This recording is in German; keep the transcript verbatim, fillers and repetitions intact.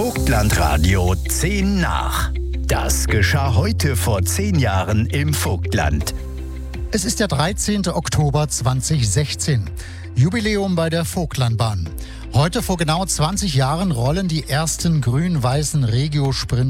Vogtlandradio zehn nach. Das geschah heute vor zehn Jahren im Vogtland. Es ist der dreizehnte Oktober zweitausendsechzehn. Jubiläum bei der Vogtlandbahn. Heute vor genau zwanzig Jahren rollen die ersten grün-weißen Regio-Sprint